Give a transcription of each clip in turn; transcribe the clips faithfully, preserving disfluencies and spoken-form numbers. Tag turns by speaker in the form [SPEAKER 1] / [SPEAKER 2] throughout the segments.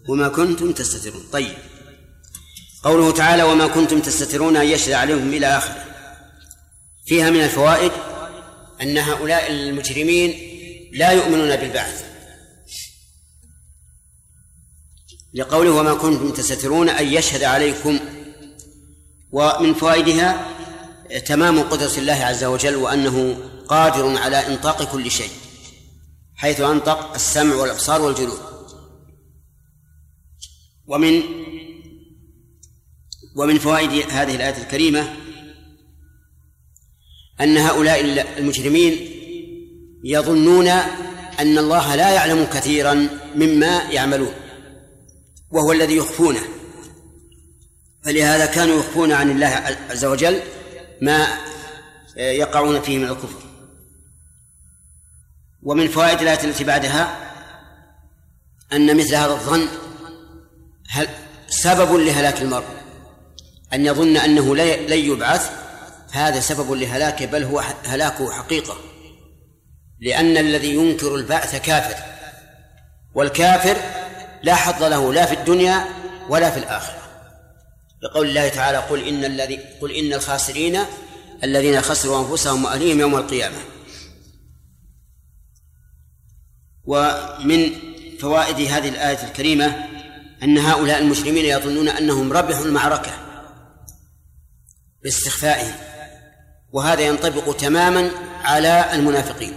[SPEAKER 1] وما كنتم تستترون. طيب، قوله تعالى وما كنتم تستترون أن يشهد عليهم إلى آخره، فيها من الفوائد أن هؤلاء المجرمين لا يؤمنون بالبعث، لقوله وما كنتم تستترون أن يشهد عليكم. ومن فوائدها تمام قدرة الله عز وجل، وأنه قادر على إنطاق كل شيء، حيث أنطق السمع والأبصار والجلود. ومن ومن فوائد هذه الآية الكريمة أن هؤلاء المجرمين يظنون أن الله لا يعلم كثيرا مما يعملون، وهو الذي يخفونه، فلهذا كانوا يخفون عن الله عز وجل ما يقعون فيه من الكفر. ومن فوائد الآية التي بعدها أن مثل هذا الظن سبب لهلاك المرء، أن يظن أنه لن يبعث، هذا سبب لهلاكه، بل هو هلاكه حقيقة، لأن الذي ينكر البعث كافر، والكافر لا حظ له لا في الدنيا ولا في الآخرة، لقول الله تعالى قل إن, الذي قل إن الخاسرين الذين خسروا أنفسهم وأهليهم يوم القيامة. ومن فوائد هذه الآية الكريمة أن هؤلاء المجرمين يظنون أنهم ربحوا المعركة باستخفائهم، وهذا ينطبق تماما على المنافقين،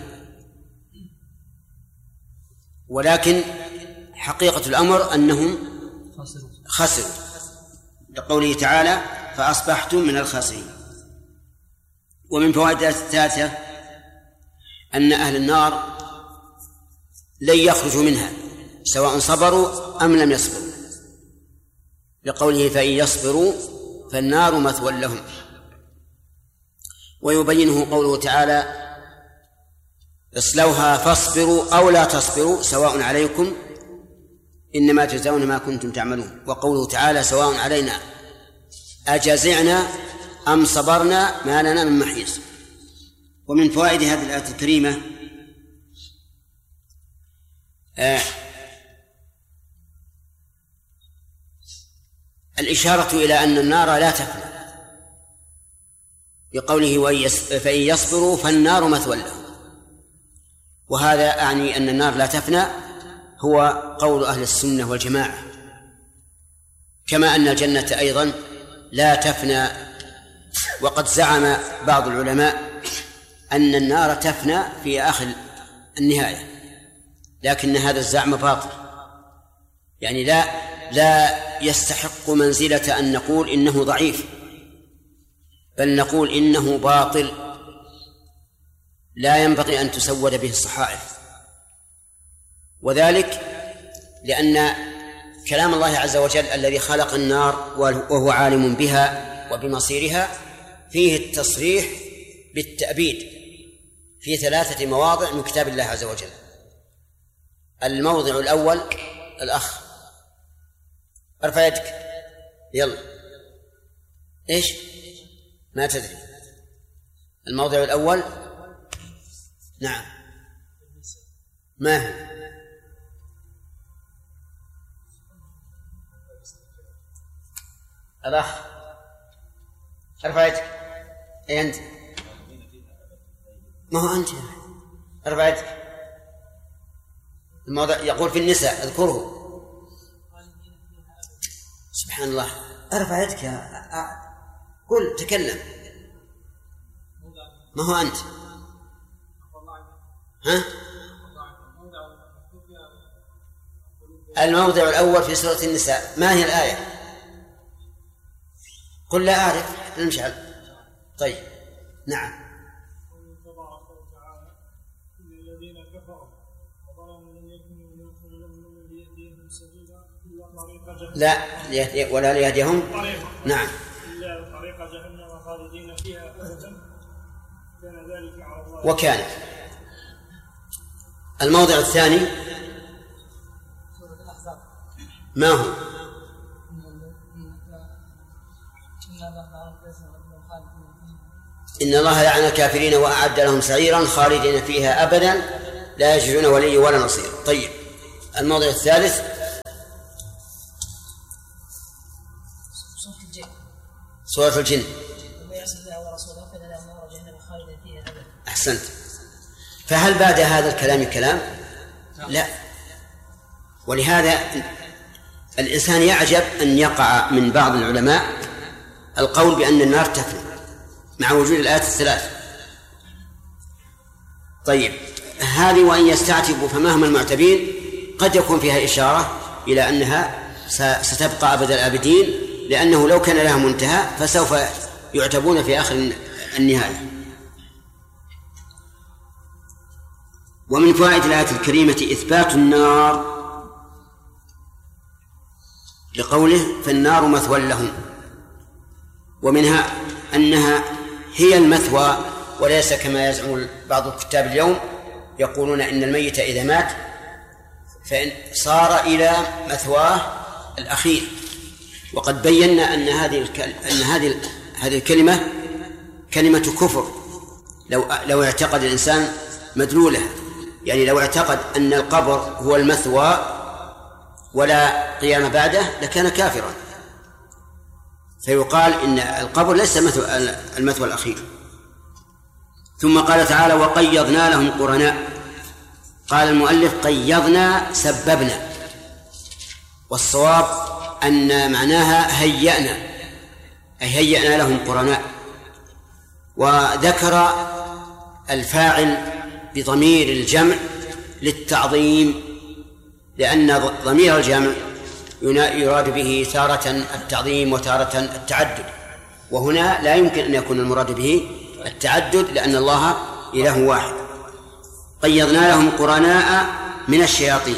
[SPEAKER 1] ولكن حقيقة الأمر أنهم خسروا، لقوله تعالى فأصبحتم من الخاسرين. ومن فوائد الثالثة أن أهل النار لن يخرجوا منها سواء صبروا أم لم يصبروا، لقوله فإن يصبروا فالنار مثوى لهم. ويبينه قوله تعالى اصلوها فاصبروا أو لا تصبروا سواء عليكم إنما تجزون ما كنتم تعملون. وقوله تعالى سواء علينا أجزعنا أم صبرنا ما لنا من محيص. ومن فوائد هذه الآية الكريمة آه الإشارة إلى أن النار لا تفنى، بقوله فإن يصبروا فالنار مثوى لهم، وهذا أعني أن النار لا تفنى هو قول أهل السنة والجماعة، كما أن الجنة أيضا لا تفنى. وقد زعم بعض العلماء أن النار تفنى في آخر النهاية، لكن هذا الزعم باطل، يعني لا لا يستحق منزلة أن نقول إنه ضعيف، بل نقول إنه باطل لا ينبغي أن تسود به الصحائف. وذلك لأن كلام الله عز وجل الذي خلق النار وهو عالم بها وبمصيرها فيه التصريح بالتأبيد في ثلاثة مواضع من كتاب الله عز وجل. الموضع الأول الأخ ارفع يدك يلا إيش ما تدري. الموضع الأول نعم ما هو الأخ ارفع يدك. أي أنت ما هو أنت ارفع يدك. الموضع يقول في النساء اذكره. سبحان الله ارفع يدك يا قل تكلم. ما هو أنت ها؟ الموضع الأول في سورة النساء ما هي الآية؟ قل لا أعرف نمشي على. طيب نعم لا ولا ليهديهم نعم
[SPEAKER 2] إلا طريق جهنم خالدين فيها أبدا كان ذلك على الله.
[SPEAKER 1] وكان الموضع الثاني ما هو؟ إن الله لعن الكافرين وأعد لهم سعيرا خالدين فيها أبدا لا يجدون ولي ولا نصير. طيب الموضع الثالث سورة الجن.
[SPEAKER 3] ومن يعص الله ورسوله فإن له نار جهنم خالدا فيها أبدا.
[SPEAKER 1] أحسنت. فهل بعد هذا الكلام كلام؟ لا. ولهذا الإنسان يعجب أن يقع من بعض العلماء القول بأن النار تفنى مع وجود الآيات الثلاث. طيب، هذه وإن يستعتبوا فمهما المعتبين قد يكون فيها إشارة إلى أنها ستبقى أبد الآبدين، لأنه لو كان لها منتهى فسوف يعتبون في آخر النهاية. ومن فوائد الآية الكريمة إثبات النار لقوله فالنار مثوى لهم، ومنها أنها هي المثوى وليس كما يزعم بعض الكتاب اليوم يقولون إن الميت إذا مات فإن صار إلى مثواه الأخير. وقد بينا أن هذه أن هذه هذه الكلمة كلمة كفر لو لو اعتقد الإنسان مدلولها، يعني لو اعتقد أن القبر هو المثوى ولا قيام بعده لكان كافرا، فيقال إن القبر ليس المثوى الأخير. ثم قال تعالى وقيضنا لهم قرناء. قال المؤلف قيضنا سببنا، والصواب أن معناها هيأنا، أي هيأنا لهم قرناء. وذكر الفاعل بضمير الجمع للتعظيم، لأن ضمير الجمع يراد به تارة التعظيم وتارة التعدد، وهنا لا يمكن أن يكون المراد به التعدد لأن الله إله واحد. قيضنا لهم قرناء من الشياطين،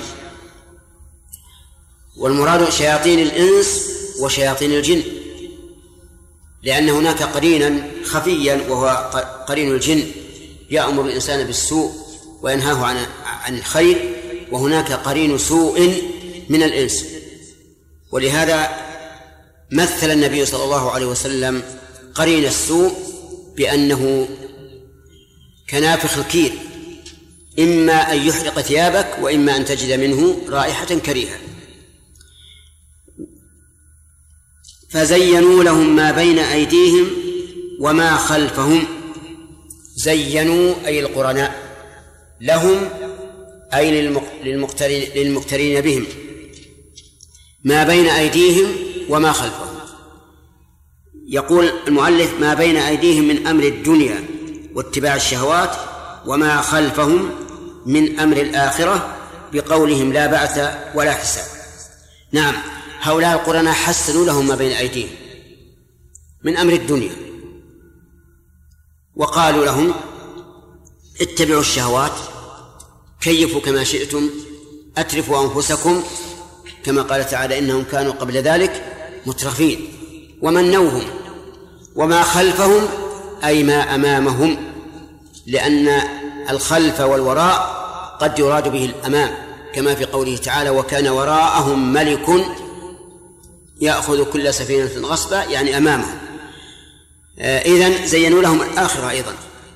[SPEAKER 1] والمراد شياطين الإنس وشياطين الجن، لأن هناك قرينا خفيا وهو قرين الجن يأمر الإنسان بالسوء وينهاه عن عن الخير، وهناك قرين سوء من الإنس. ولهذا مثل النبي صلى الله عليه وسلم قرين السوء بأنه كنافخ الكير، إما أن يحرق ثيابك وإما أن تجد منه رائحة كريهة. فزينوا لهم ما بين أيديهم وما خلفهم. زينوا أي القرناء، لهم أي للمقترين, للمقترين بهم، ما بين أيديهم وما خلفهم. يقول المؤلف ما بين أيديهم من أمر الدنيا واتباع الشهوات، وما خلفهم من أمر الآخرة بقولهم لا بعث ولا حساب. نعم، هؤلاء القرناء حسنوا لهم ما بين أيديهم من أمر الدنيا، وقالوا لهم اتبعوا الشهوات، كيفوا كما شئتم، أترفوا أنفسكم، كما قال تعالى إنهم كانوا قبل ذلك مترفين، ومنوهم. وما خلفهم أي ما أمامهم، لأن الخلف والوراء قد يراد به الأمام، كما في قوله تعالى وكان وراءهم ملك يأخذ كل سفينة غصبا، يعني أمامهم. إذن زينوا لهم الآخرة أيضا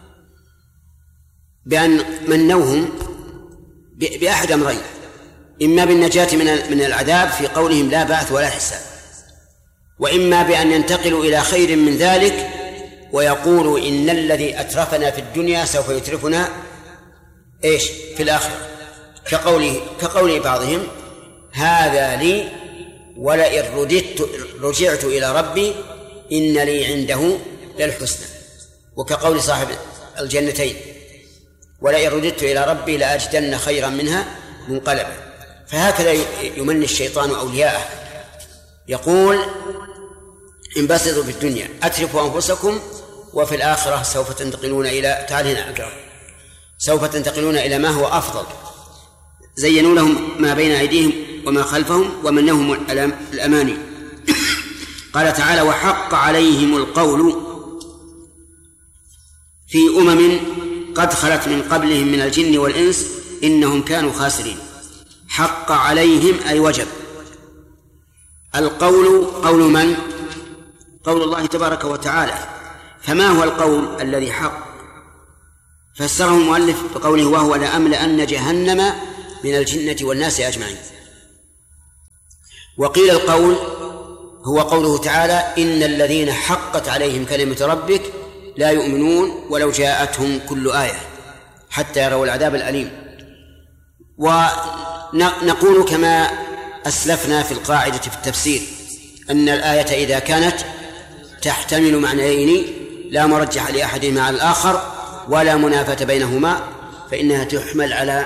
[SPEAKER 1] بأن منوهم بأحد أمرين، إما بالنجاة من العذاب في قولهم لا بعث ولا حساب، وإما بأن ينتقلوا إلى خير من ذلك ويقولوا إن الذي أترفنا في الدنيا سوف يترفنا إيش في الآخرة، كقوله كقول بعضهم هذا لي ولئن رددت رجعت إلى ربي إن لي عنده للحسنى، وكقول صاحب الجنتين ولئن رددت إلى ربي لأجدن خيرا منها منقلبا. فهكذا يمني الشيطان أولياءه، يقول انبسطوا في الدنيا أترفوا أنفسكم وفي الآخرة سوف تنتقلون إلى تعال هنا أكرم سوف تنتقلون إلى ما هو أفضل. زينوا لهم ما بين أيديهم وما خلفهم ومنهم الأماني. قال تعالى وحق عليهم القول في أمم قد خلت من قبلهم من الجن والإنس إنهم كانوا خاسرين. حق عليهم أي وجب. القول قول من؟ قول الله تبارك وتعالى. فما هو القول الذي حق؟ فسره المؤلف بقوله وهو لأملأن جهنم من الجنة والناس أجمعين. وقيل القول هو قوله تعالى إن الذين حقت عليهم كلمة ربك لا يؤمنون ولو جاءتهم كل آية حتى يروا العذاب الأليم. ونقول كما أسلفنا في القاعدة في التفسير أن الآية إذا كانت تحتمل معنيين لا مرجح لأحدهما على الآخر ولا منافة بينهما فإنها تحمل على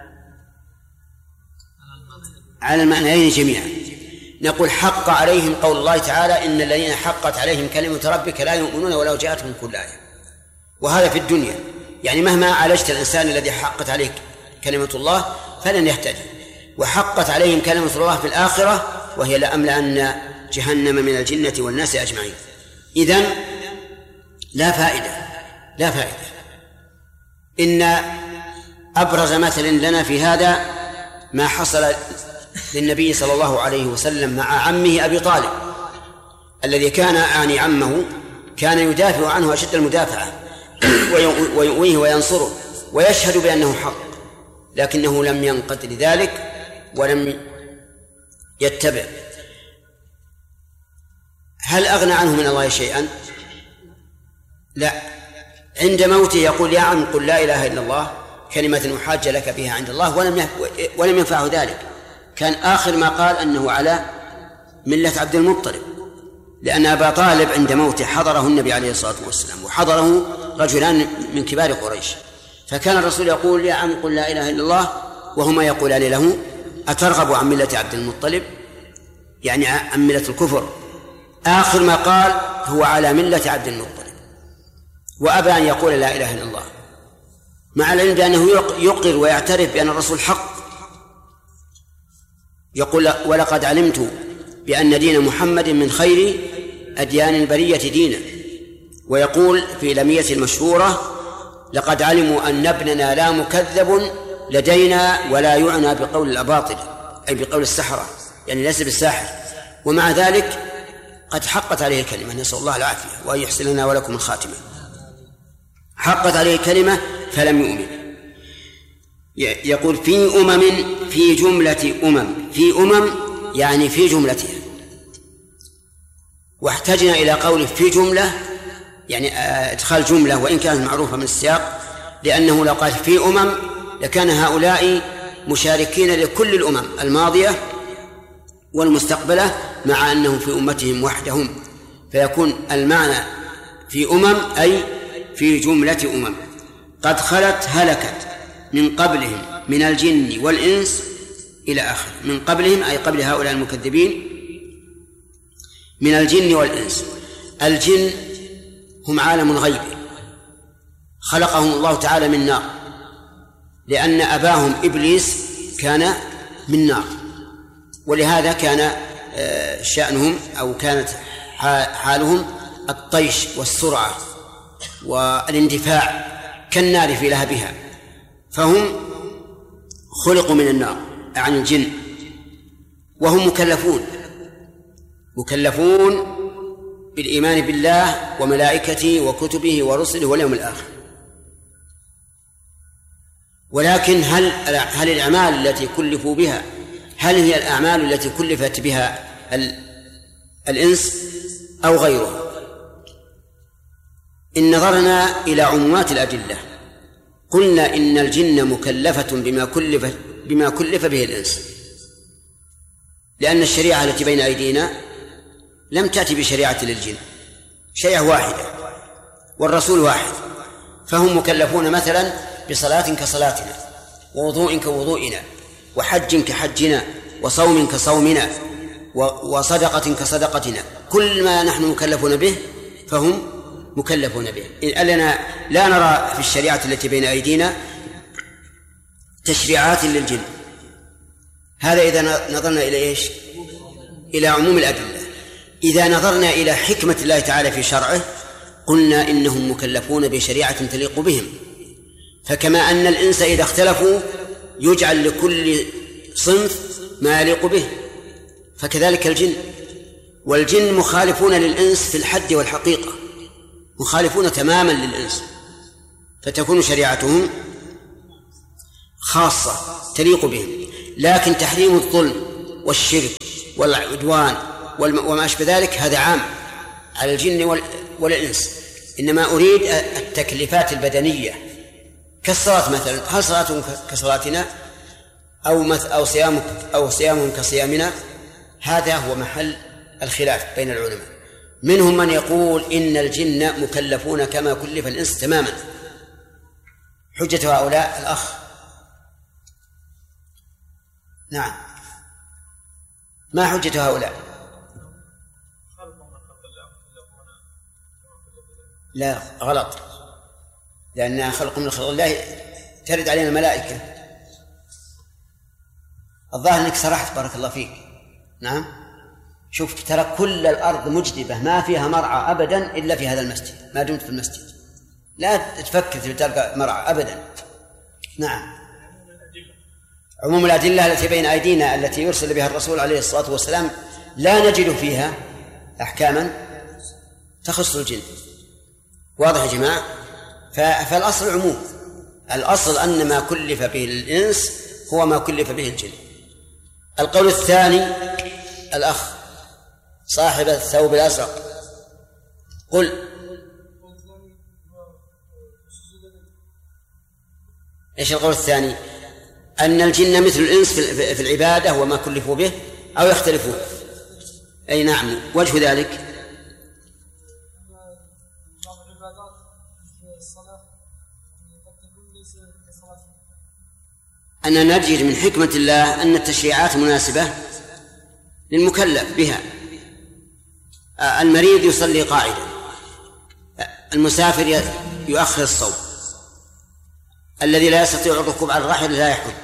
[SPEAKER 1] على المعنيين جميعا. نقول حق عليهم قول الله تعالى إن الذين حقت عليهم كلمة ربك لا يؤمنون ولو جاءتهم كل آية، وهذا في الدنيا، يعني مهما عالجت الإنسان الذي حقت عليه كلمة الله فلن يهتدي. وحقت عليهم كلمة الله في الآخرة وهي لأملأن جهنم من الجنة والناس أجمعين. إذن لا فائدة لا فائدة إن أبرز مثل لنا في هذا ما حصل للنبي صلى الله عليه وسلم مع عمه أبي طالب الذي كان يعني عمه كان يدافع عنه أشد المدافعة ويؤويه وينصره ويشهد بأنه حق، لكنه لم ينقد لذلك ولم يتبع. هل أغنى عنه من الله شيئا؟ لا. عند موته يقول يا عم قل لا إله إلا الله كلمة أحاج لك بها عند الله، ولم ولم ينفعه ذلك. كان آخر ما قال أنه على ملة عبد المطلب، لأن أبا طالب عند موته حضره النبي عليه الصلاة والسلام وحضره رجلان من كبار قريش، فكان الرسول يقول يا عم قل لا إله إلا الله وهما يقولان له أترغب عن ملة عبد المطلب، يعني عن ملة الكفر. آخر ما قال هو على ملة عبد المطلب، وأبى أن يقول لا إله إلا الله، مع العلم بأنه يقر ويعترف بأن الرسول حق. يقول ولقد علمت بأن دين محمد من خير أديان البرية دينا، ويقول في لمية المشهورة لقد علموا أن ابننا لا مكذب لدينا ولا يعنى بقول الأباطل أي بقول السحرة، يعني ليس بالساحر، ومع ذلك قد حقت عليه الكلمة، نسأل الله العافية وأن يحسن لنا ولكم الخاتمة. حقت عليه الكلمة فلم يؤمن. يقول في أمم في جملة أمم، في أمم يعني في جملتها، واحتجنا إلى قوله في جملة يعني ادخال جملة وإن كانت معروفة من السياق، لأنه لو قال في أمم لكان هؤلاء مشاركين لكل الأمم الماضية والمستقبلة مع أنهم في أمتهم وحدهم، فيكون المعنى في أمم أي في جملة أمم قد خلت هلكت من قبلهم من الجن والإنس إلى آخر. من قبلهم أي قبل هؤلاء المكذبين من الجن والإنس. الجن هم عالم غيبي خلقهم الله تعالى من نار، لأن أباهم إبليس كان من نار، ولهذا كان شأنهم أو كانت حالهم الطيش والسرعة والاندفاع كالنار في لهبها، فهم خلقوا من النار عن الجن، وهم مكلفون مكلفون بالإيمان بالله وملائكته وكتبه ورسله واليوم الآخر. ولكن هل هل الأعمال التي كلفوا بها هل هي الأعمال التي كلفت بها الإنس أو غيره؟ إن نظرنا إلى عمومات الأدلة قلنا إن الجن مكلفة بما كلف بما كلف به الإنس، لأن الشريعة التي بين أيدينا لم تأتي بشريعة للجن، شريعة واحدة والرسول واحد، فهم مكلفون مثلا بصلاة كصلاتنا ووضوء كوضوئنا وحج كحجنا وصوم كصومنا وصدقة كصدقتنا، كل ما نحن مكلفون به فهم مكلفون به. لأننا لا نرى في الشريعة التي بين أيدينا تشريعات للجن. هذا إذا نظرنا إلى إيش؟ إلى عموم الأدلة. إذا نظرنا إلى حكمة الله تعالى في شرعه قلنا إنهم مكلفون بشريعة تليق بهم، فكما أن الإنس إذا اختلفوا يجعل لكل صنف ما يليق به، فكذلك الجن، والجن مخالفون للإنس في الحد والحقيقة، مخالفون تماما للإنس، فتكون شريعتهم خاصة تليق بهم. لكن تحريم الظلم والشرك والعدوان وما أشبه ذلك هذا عام على الجن والإنس. إنما أريد التكليفات البدنية كالصلاة مثلا، هل صلاتهم كصلاتنا أو أو صيامك أو صيامهم كصيامنا؟ هذا هو محل الخلاف بين العلماء. منهم من يقول إن الجن مكلفون كما كلف الإنس تماما. حجة هؤلاء الأخ. نعم، ما حجة هؤلاء؟ لا، غلط، لأن خلق من خلق الله ترد علينا الملائكة. الظاهر أنك سرحت بارك الله فيك. نعم، شوف ترى كل الأرض مجدبة ما فيها مرعى أبدا إلا في هذا المسجد، ما دمت في المسجد لا تفكر تلقى مرعى أبدا. نعم، عموم الأدلة التي بين أيدينا التي يرسل بها الرسول عليه الصلاة والسلام لا نجد فيها أحكاما تخص الجن. واضح يا جماعة؟ فالأصل عموم، الأصل أن ما كلف به الإنس هو ما كلف به الجن. القول الثاني الأخ صاحب الثوب الأزرق، قل. إيش القول الثاني؟ أن الجن مثل الإنس في العبادة وما كلفوا به أو يختلفون. أي نعم، وجه ذلك أن نجد من حكمة الله أن التشريعات مناسبة للمكلف بها. المريض يصلي قاعدا، المسافر يؤخر الصوم، الذي لا يستطيع الركوب على الراحل لا يحج.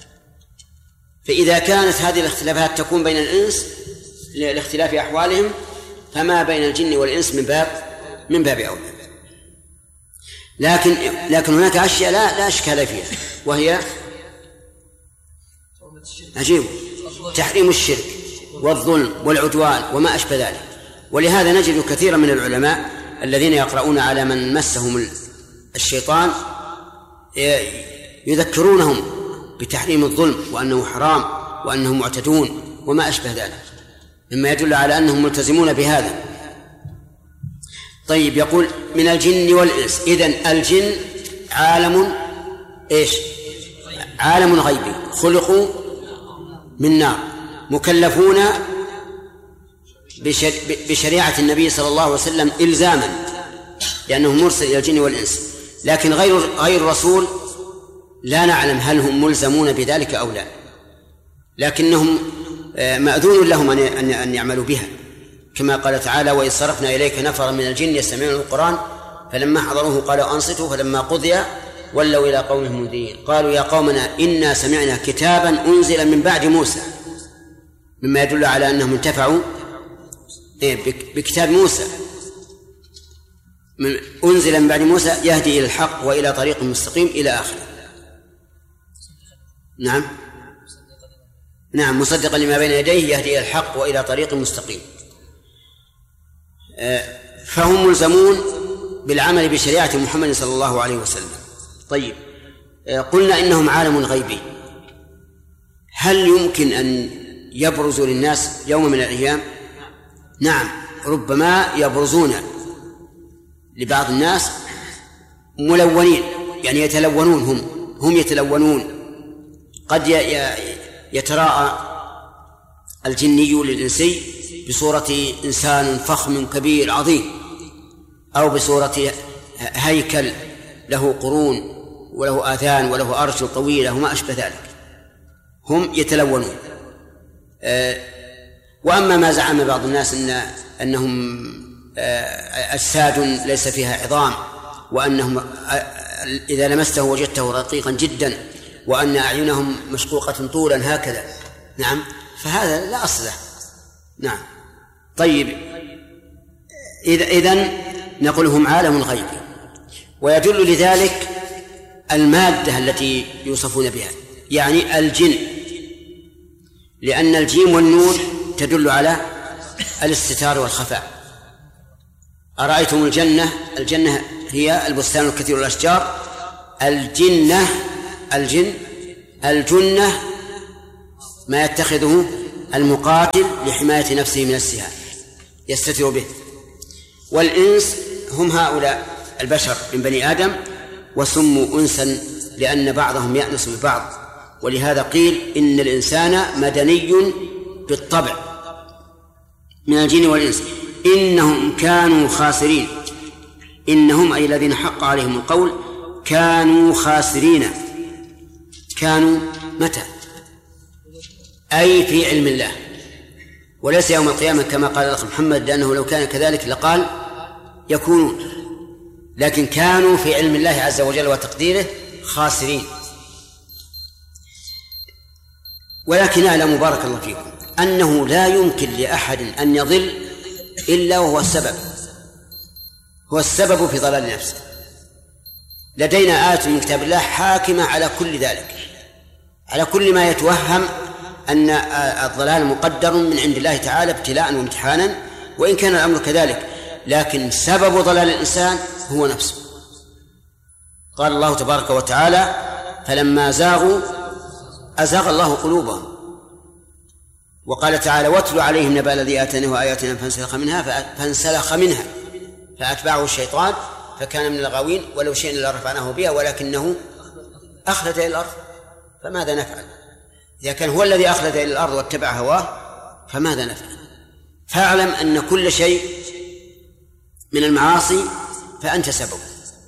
[SPEAKER 1] فإذا كانت هذه الاختلافات تكون بين الإنس لاختلاف أحوالهم، فما بين الجن والإنس من باب من باب أولى. لكن لكن هناك أشياء لا لا إشكال فيها، وهي عجيب تحريم الشرك والظلم والعدوان وما أشبه ذلك. ولهذا نجد كثيرا من العلماء الذين يقرؤون على من مسهم الشيطان يذكرونهم بتحريم الظلم وأنه حرام وأنهم معتدون وما أشبه ذلك، مما يدل على أنهم ملتزمون بهذا. طيب، يقول من الجن والإنس. إذن الجن عالم إيش؟ عالم غيبي، خلقوا من نار، مكلفون بشريعة النبي صلى الله عليه وسلم إلزاما لأنه مرسل إلى الجن والإنس. لكن غير غير الرسول لا نعلم هل هم ملزمون بذلك أو لا، لكنهم مأذون لهم أن يعملوا بها، كما قال تعالى: وإذ صرفنا إليك نفرا من الجن يستمعون القرآن فلما حضروه قالوا أنصتوا فلما قضي ولوا إلى قومهم منذرين قالوا يا قومنا إنا سمعنا كتابا أنزل من بعد موسى، مما يدل على أنهم انتفعوا بكتاب موسى من أنزل من بعد موسى يهدي إلى الحق وإلى طريق مستقيم إلى آخره. نعم نعم مصدقا لما بين يديه يهدي إلى الحق وإلى طريق مستقيم. فهم ملزمون بالعمل بشريعة محمد صلى الله عليه وسلم. طيب، قلنا إنهم عالم غيبي، هل يمكن أن يبرزوا للناس يوم من الأيام؟ نعم، ربما يبرزون لبعض الناس ملونين، يعني يتلونون، هم هم يتلونون. قد يتراءى الجني للإنسي بصورة إنسان فخم كبير عظيم، أو بصورة هيكل له قرون وله آذان وله أرجل طويلة وما أشبه ذلك، هم يتلونون. وأما ما زعم بعض الناس أن أنهم أجساد ليس فيها عظام، وأنهم إذا لمسته وجدته رقيقا جدا، وأن أعينهم مشقوقة طولا هكذا، نعم، فهذا لا أصل له. نعم. طيب، إذن نقول هم عالم غيبي، ويدل لذلك المادة التي يوصفون بها، يعني الجن، لأن الجيم والنون تدل على الاستتار والخفاء. أرأيتم الجنة؟ الجنة هي البستان الكثير الأشجار. الجنة الجن الجنة ما يتخذه المقاتل لحماية نفسه من السهام يستتر به. والإنس هم هؤلاء البشر من بني آدم، وسموا أنسا لأن بعضهم يأنس ببعض، ولهذا قيل إن الإنسان مدني بالطبع من الجن والإنس. إنهم كانوا خاسرين، إنهم أي الذين حق عليهم القول كانوا خاسرين. كانوا متى؟ أي في علم الله، وليس يوم القيامة كما قال الأخ محمد، لأنه لو كان كذلك لقال يكونون، لكن كانوا في علم الله عز وجل وتقديره خاسرين. ولكن أعلم بارك الله فيكم أنه لا يمكن لأحد أن يضل إلا وهو السبب، هو السبب في ضلال نفسه. لدينا آية من كتاب الله حاكمة على كل ذلك، على كل ما يتوهم أن الضلال مقدر من عند الله تعالى ابتلاء وامتحانا، وإن كان الأمر كذلك، لكن سبب ضلال الإنسان هو نفسه. قال الله تبارك وتعالى: فلما زاغوا أزاغ الله قلوبهم. وقال تعالى: واتل عليهم نبأ الذي آتيناه آياتنا فانسلخ منها فانسلخ منها فأتبعه الشيطان فكان من الغاوين ولو شئنا لرفعناه بها ولكنه أخلد إلى الأرض فماذا نفعل؟ إذا كان هو الذي أخلد إلى الأرض واتبع هواه فماذا نفعل؟ فاعلم أن كل شيء من المعاصي فأنت سبب.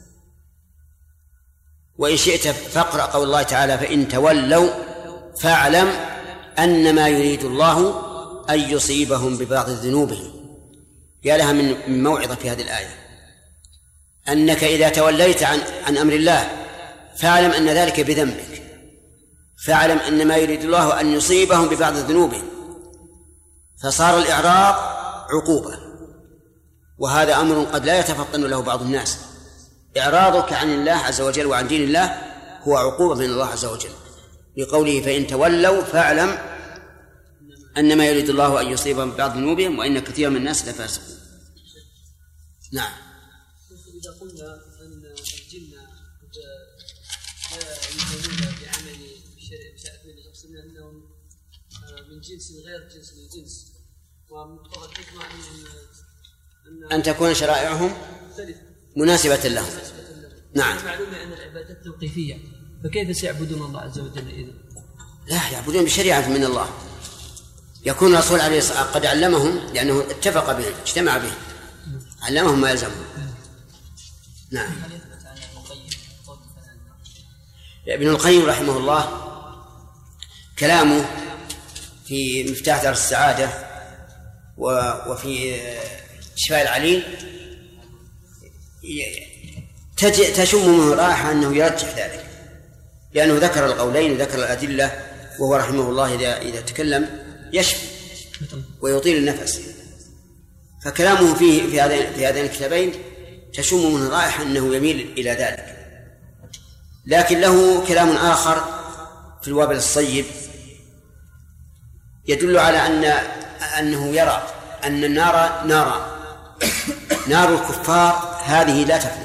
[SPEAKER 1] وإن شئت فاقرأ قول الله تعالى: فإن تولوا فاعلم أنما يريد الله أن يصيبهم ببعض ذنوبهم. يا لها من موعظة في هذه الآية، أنك إذا توليت عن, عن أمر الله فاعلم أن ذلك بذنبك، فاعلم أن ما يريد الله أن يصيبهم ببعض ذنوبهم، فصار الإعراض عقوبة، وهذا أمر قد لا يتفطن له بعض الناس. إعراضك عن الله عز وجل وعن دين الله هو عقوبة من الله عز وجل، لقوله: فإن تولوا فاعلم أنما يريد الله أن يصيبهم ببعض ذنوبهم وإن كثيرا من الناس لفاسقون. نعم.
[SPEAKER 4] إذا قلنا أن الجن لا يؤمنون بعمل شأن الشخصين أنهم من جنس غير جنس الجنس، ومقتضى الحكمة أن
[SPEAKER 1] أن تكون شرائعهم مناسبة لهم. نعم.
[SPEAKER 4] معلوم أن العبادات توقيفية، فكيف سيعبدون الله عز وجل إذن؟
[SPEAKER 1] لا، يعبدون بشريعة من الله. يكون الرسول عليه الصلاة والسلام قد علمهم لأنه اتفق بهم، اجتمع بهم، علمهم ما يلزمهم. نعم. ابن القيم رحمه الله كلامه في مفتاح دار السعادة وفي شفاء العليل تشم منه راحة أنه يرجح ذلك، لأنه ذكر القولين وذكر الأدلة، وهو رحمه الله إذا إذا تكلم يشفي ويطيل النفس. فكلامه فيه في هذين في هذين الكتابين تشم منه رائحة أنه يميل إلى ذلك. لكن له كلام آخر في الوابل الصيب يدل على أن أنه يرى أن النار نارا، نار الكفار هذه لا تفنى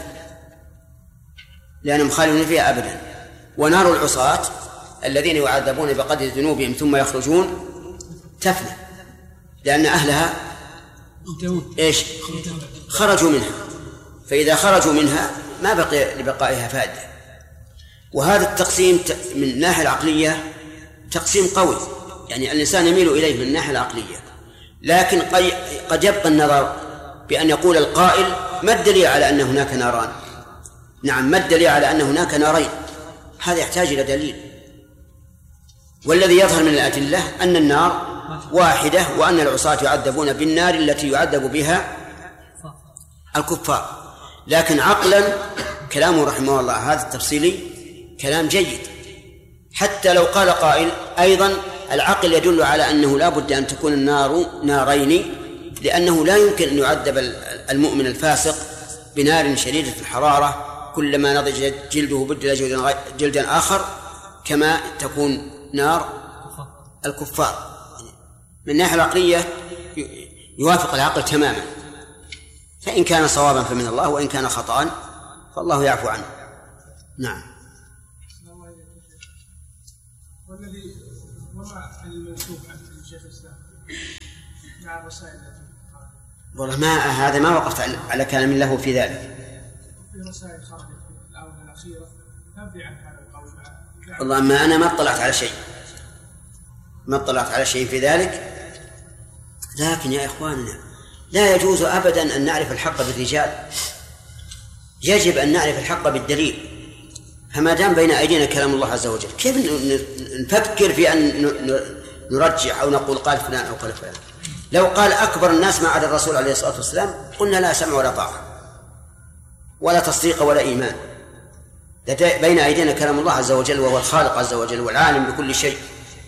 [SPEAKER 1] لأنهم خالدون فيها أبدا، ونار العصاة الذين يعذبون بقدر ذنوبهم ثم يخرجون تفنى لأن أهلها إيش؟ خرجوا منها، فإذا خرجوا منها ما بقي لبقائها فائدة. وهذا التقسيم من الناحية العقلية تقسيم قوي، يعني الإنسان يميل إليه من الناحية العقلية، لكن قد يبقى النظر بأن يقول القائل: ما الدليل على أن هناك ناران؟ نعم، ما الدليل على أن هناك نارين؟ هذا يحتاج إلى دليل. والذي يظهر من الأدلة أن النار واحدة، وأن العصاة يعذبون بالنار التي يعذب بها الكفار. لكن عقلا كلامه رحمه الله هذا التفصيلي كلام جيد، حتى لو قال قائل أيضا العقل يدل على أنه لا بد أن تكون النار نارين، لأنه لا يمكن أن يعذب المؤمن الفاسق بنار شديدة الحرارة كلما نضج جلده بدل جلدا آخر كما تكون نار الكفار. من الناحية العقلية يوافق العقل تماما، فإن كان صوابا فمن الله، وإن كان خطأ فالله يعفو عنه. نعم.
[SPEAKER 2] والذي وما المنسوب عن شيخ الإسلام
[SPEAKER 1] والله ما هذا ما وقفت على كلام له في ذلك.
[SPEAKER 2] في رسائل خرجت في الآونة الأخيرة تنفي عن هذا القول.
[SPEAKER 1] والله ما أنا ما اطلعت على شيء ما اطلعت على شيء في ذلك. لكن يا إخواننا لا يجوز أبدا أن نعرف الحق بالرجال، يجب أن نعرف الحق بالدليل. فما دام بين أيدينا كلام الله عز وجل كيف نفكر في أن نرجع أو نقول قال فلان أو قال فلان؟ لو قال أكبر الناس ما عدا الرسول عليه الصلاة والسلام قلنا لا سمع ولا طاعة ولا تصديق ولا إيمان. بين أيدينا كلام الله عز وجل وهو الخالق عز وجل والعالم بكل شيء.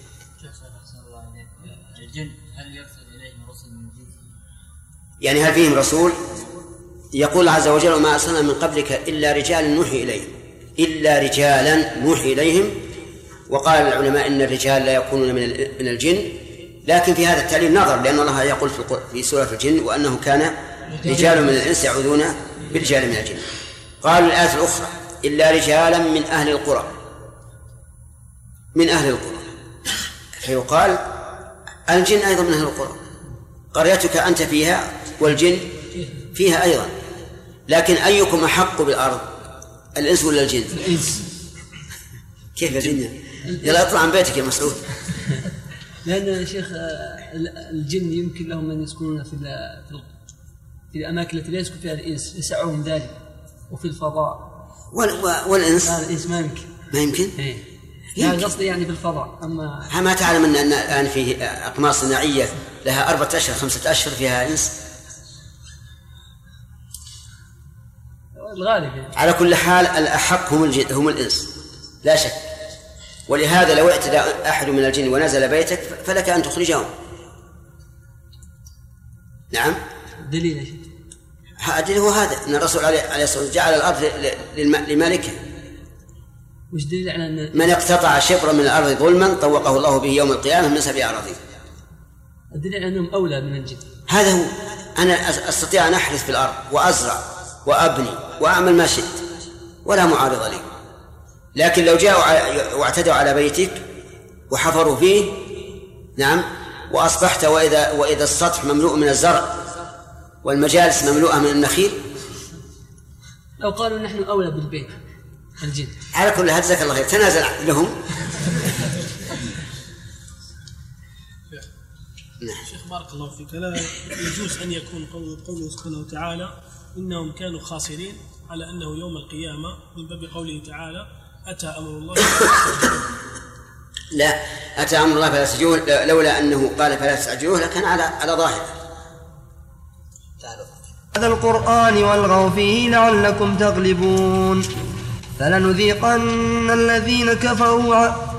[SPEAKER 5] الجن هل يرسل إليهم رسل من الجن؟
[SPEAKER 1] يعني هل فيهم رسول؟ يقول الله عز وجل وما أرسلنا من قبلك إلا رجالا نوحي إليهم إلا رجالا نوحي إليهم. وقال العلماء إن الرجال لا يكونون من الجن، لكن في هذا التعليم نظر، لأن الله يقول في سورة الجن وأنه كان رجال من الإنس يعوذون برجال من الجن. قال الآية الأخرى إلا رجالا من أهل القرى من أهل القرى فيقال الجن أيضا من أهل القرى، قريتك أنت فيها والجن فيها أيضا، لكن أيكم أحق بالأرض الإنس ولا الجن؟
[SPEAKER 4] الإنس.
[SPEAKER 1] كيف يا جن؟ يلا اطلع عن بيتك يا مسعود.
[SPEAKER 4] لأن يا شيخ الجن يمكن لهم أن يسكنون في في الأماكن التي لا يسكن فيها الإنس، يسعهم ذلك، وفي الفضاء.
[SPEAKER 1] والإنس
[SPEAKER 4] لا الإنس ما يمكن.
[SPEAKER 1] ما يمكن؟
[SPEAKER 4] إيه. لا قصدي يعني بالفضاء. أما
[SPEAKER 1] ما تعلم أن الآن فيه أقمار صناعية لها أربعة أشهر خمسة أشهر فيها إنس؟
[SPEAKER 4] الغالب يعني.
[SPEAKER 1] على كل حال الأحق هم الجن هم الإنس لا شك. ولهذا لو اعتدى أحد من الجن ونزل بيتك فلك أن تخرجهم. نعم.
[SPEAKER 4] دليل ايش؟
[SPEAKER 1] الدليل هو هذا أن الرسول عليه الصلاة والسلام جعل الأرض لمالكه.
[SPEAKER 4] وش دليل على أن
[SPEAKER 1] من اقتطع شبرا من الأرض ظلما طوقه الله به يوم القيامة من سبع أراضين؟
[SPEAKER 4] الدليل أنهم أولى من الجن.
[SPEAKER 1] هذا هو. أنا أستطيع أن أحرث في الأرض وأزرع وأبني وأعمل ما شئت ولا معارض لي، لكن لو جاءوا واعتدوا على بيتك وحفروا فيه نعم وأصبحت وإذا, وإذا السطح مملوء من الزرع والمجالس مملوءة من النخيل،
[SPEAKER 4] لو قالوا نحن أولى بالبيت الجن.
[SPEAKER 1] على كل هذا جزاك الله خير تنازل لهم.
[SPEAKER 2] شيخ بارك الله فيك، لا يجوز أن يكون قول قوله سبحانه وتعالى إنهم كانوا خاسرين على أنه يوم القيامة من باب قوله تعالى أتى أمر الله
[SPEAKER 1] لا أتى أمر الله فلا تستعجلوه، لولا أنه قال فلا تستعجلوه لكان على على ظاهر.
[SPEAKER 6] هذا القرآن والغوا فيه لعلكم تغلبون. فلنذيقن الذين كفروا